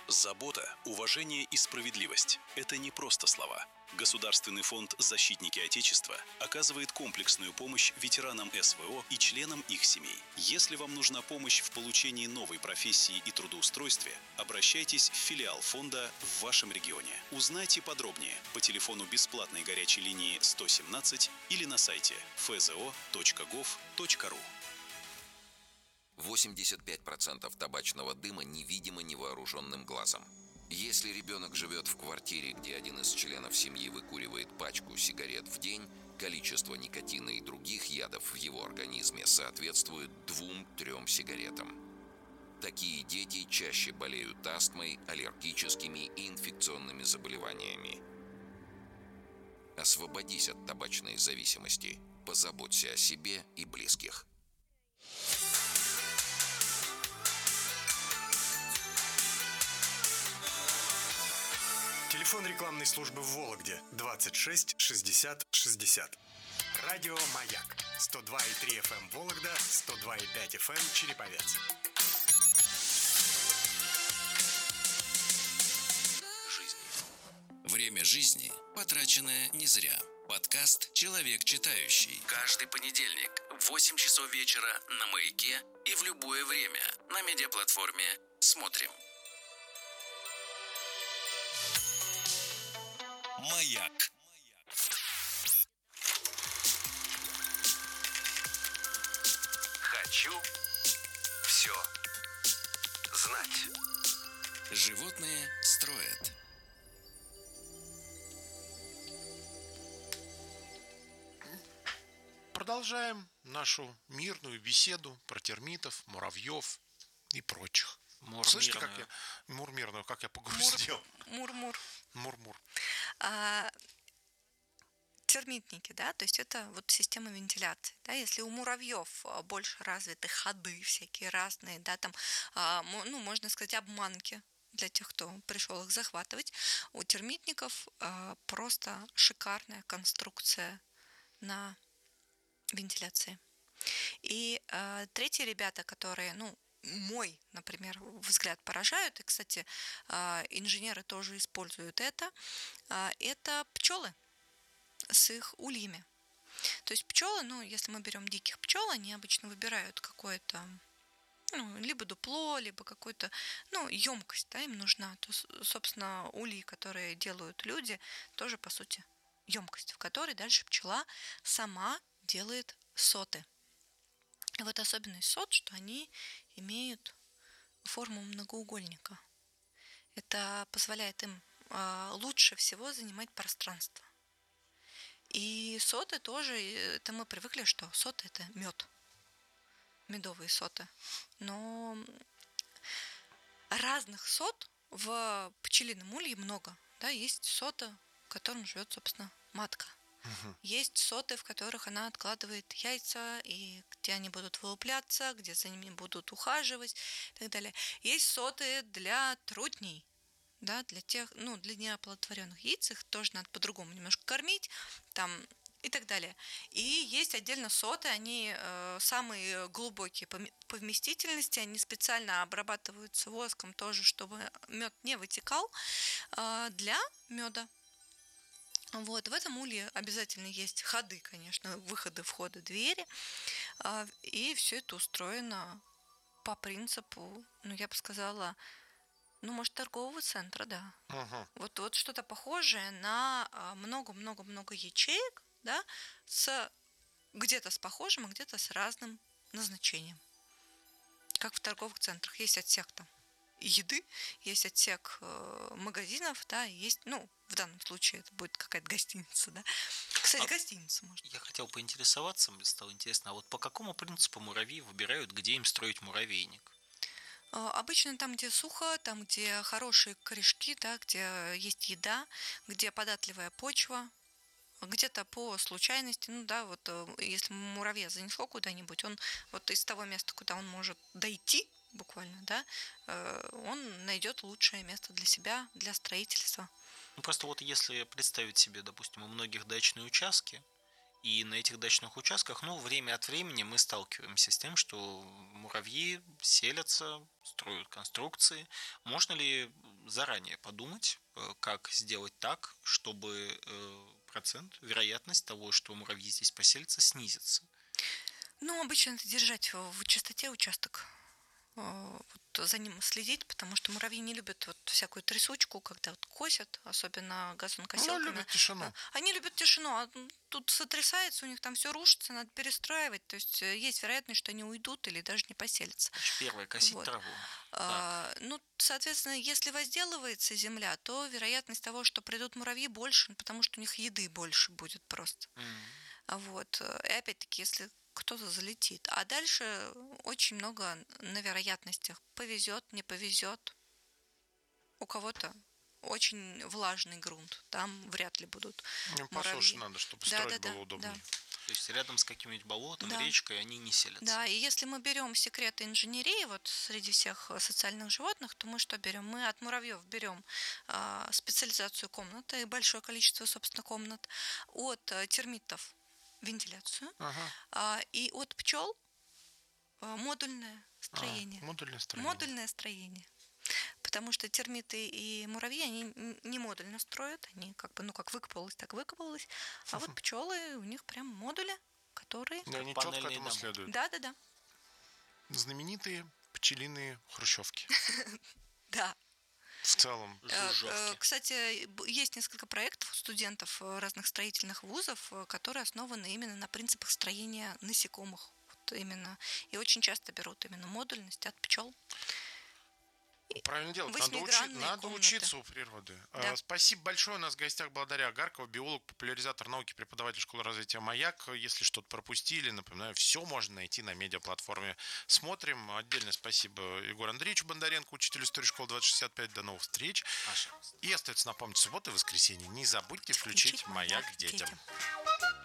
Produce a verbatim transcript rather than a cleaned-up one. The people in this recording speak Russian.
Забота, уважение и справедливость – это не просто слова. Государственный фонд «Защитники Отечества» оказывает комплексную помощь ветеранам эс вэ о и членам их семей. Если вам нужна помощь в получении новой профессии и трудоустройстве, обращайтесь в филиал фонда в вашем регионе. Узнайте подробнее по телефону бесплатной горячей линии сто семнадцать или на сайте эф зэ о точка гов точка ру. восемьдесят пять процентов табачного дыма невидимо невооруженным глазом. Если ребенок живет в квартире, где один из членов семьи выкуривает пачку сигарет в день, количество никотина и других ядов в его организме соответствует двум-трем сигаретам. Такие дети чаще болеют астмой, аллергическими и инфекционными заболеваниями. Освободись от табачной зависимости. Позаботься о себе и близких. Телефон рекламной службы в Вологде двадцать шесть шестьдесят шестьдесят. Радио «Маяк» сто два и три эф эм Вологда, сто два и пять эф эм Череповец. Жизнь. Время жизни, потраченное не зря. Подкаст «Человек читающий». Каждый понедельник в восемь часов вечера на «Маяке» и в любое время на медиаплатформе «Смотрим». Маяк. Хочу все знать. Животные строят. Продолжаем нашу мирную беседу про термитов, муравьев и прочих. Слышите, как я мурмирную, как я погрустил? Мур-мур. Мур-мур. А, термитники, да, то есть это вот система вентиляции, да, если у муравьев больше развиты ходы всякие разные, да, там, а, ну, можно сказать, обманки для тех, кто пришел их захватывать, у термитников а, просто шикарная конструкция на вентиляции. И а, третьи ребята, которые, ну, мой, например, взгляд поражают, и, кстати, инженеры тоже используют это, это пчелы с их ульями. То есть пчелы, ну, если мы берем диких пчел, они обычно выбирают какое-то, ну, либо дупло, либо какую-то, ну, емкость, да, им нужна. То, собственно, ульи, которые делают люди, тоже, по сути, емкость, в которой дальше пчела сама делает соты. И вот особенность сот, что они имеют форму многоугольника. Это позволяет им э, лучше всего занимать пространство. И соты тоже, это мы привыкли, что соты это мед, медовые соты. Но разных сот в пчелином улье много. Да, есть сота, в котором живет, собственно, матка. Есть соты, в которых она откладывает яйца, и где они будут вылупляться, где за ними будут ухаживать и так далее. Есть соты для трутней, да, для тех, ну, для неоплодотворенных яиц, их тоже надо по-другому немножко кормить, там, и так далее. И есть отдельно соты, они э, самые глубокие по, по вместительности, они специально обрабатываются воском тоже, чтобы мед не вытекал, э, для меда. Вот, в этом улье обязательно есть ходы, конечно, выходы, входы, двери, и все это устроено по принципу, ну, я бы сказала, ну, может, торгового центра, да. Uh-huh. Вот, вот что-то похожее на много-много-много ячеек, да, с где-то с похожим, а где-то с разным назначением. Как в торговых центрах. Есть отсек там еды, есть отсек э, магазинов, да, есть, ну, в данном случае это будет какая-то гостиница, да. Кстати, а гостиница, может. Я хотел поинтересоваться, мне стало интересно, а вот по какому принципу муравьи выбирают, где им строить муравейник? Э, обычно там, где сухо, там, где хорошие корешки, да, где есть еда, где податливая почва, где-то по случайности, ну да, вот если муравья занесло куда-нибудь, он вот из того места, куда он может дойти, буквально, да, он найдет лучшее место для себя, для строительства. Ну, просто вот если представить себе, допустим, у многих дачные участки, и на этих дачных участках, ну, время от времени мы сталкиваемся с тем, что муравьи селятся, строят конструкции. Можно ли заранее подумать, как сделать так, чтобы процент, вероятность того, что муравьи здесь поселятся, снизится. Ну, обычно это держать в чистоте участок, вот за ним следить, потому что муравьи не любят вот всякую трясучку, когда вот косят, особенно газонокосилками. Ну, любят тишину. Они любят тишину, а тут сотрясается, у них там все рушится, надо перестраивать, то есть есть вероятность, что они уйдут или даже не поселятся. Значит, первое, косить вот. траву. А, ну, соответственно, если возделывается земля, то вероятность того, что придут муравьи, больше, потому что у них еды больше будет просто. Mm. Вот. И опять-таки, если кто-то залетит. А дальше очень много на вероятностях. Повезет, не повезет. У кого-то очень влажный грунт. Там вряд ли будут Им муравьи. Посуше надо, чтобы да, строить да, было да, удобнее. Да. То есть рядом с каким-нибудь болотом, да. речкой они не селятся. Да, и если мы берем секреты инженерии, вот среди всех социальных животных, то мы что берем? Мы от муравьев берем а, специализацию комнаты, большое количество, собственно, комнат. От а, термитов вентиляцию, ага. а, и от пчел а, модульное строение. А, модульное строение. Модульное строение. Потому что термиты и муравьи, они не модульно строят, они как бы, ну, как выкопалось, так выкопалось. А вот пчелы, у них прям модули, которые... Да, они четко этому следуют. Да, да, да. Знаменитые пчелиные хрущевки. Да. В целом. Жужжовки. Кстати, есть несколько проектов студентов разных строительных вузов, которые основаны именно на принципах строения насекомых. Вот именно. И очень часто берут именно модульность от пчел. Правильно делать. Надо, учи... Надо учиться у природы. Да. Спасибо большое. У нас в гостях Благодаря Агаркова, биолог, популяризатор науки, преподаватель школы развития «Маяк». Если что-то пропустили, напоминаю, все можно найти на медиаплатформе «Смотрим». Отдельное спасибо Егору Андреевичу Бондаренко, учителю истории школы двадцать шестьдесят пять. До новых встреч. Пожалуйста. И остается напомнить, суббота и воскресенье. Не забудьте включить, включить «Маяк» детям. детям.